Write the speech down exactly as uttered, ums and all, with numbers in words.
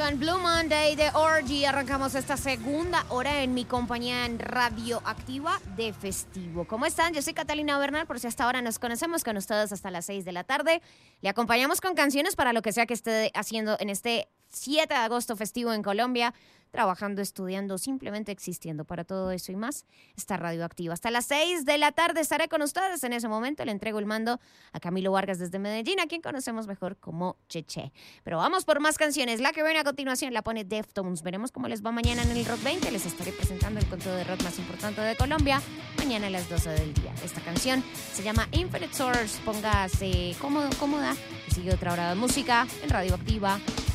con Blue Monday de Orgy. Arrancamos esta segunda hora en mi compañía en Radioactiva de Festivo. ¿Cómo están? Yo soy Catalina Bernal, por si hasta ahora nos conocemos con ustedes hasta las seis de la tarde. Le acompañamos con canciones para lo que sea que esté haciendo en este siete de agosto festivo en Colombia, trabajando, estudiando, simplemente existiendo. Para todo eso y más, está Radioactiva. Hasta las seis de la tarde estaré con ustedes. En ese momento le entrego el mando a Camilo Vargas desde Medellín, a quien conocemos mejor como Cheche. Pero vamos por más canciones. La que viene a continuación la pone Deftones. Veremos cómo les va mañana en el Rock veinte. Les estaré presentando el conteo de rock más importante de Colombia mañana a las doce del día. Esta canción se llama Infinite Source. Póngase cómodo, cómoda y sigue otra hora de música en Radioactiva.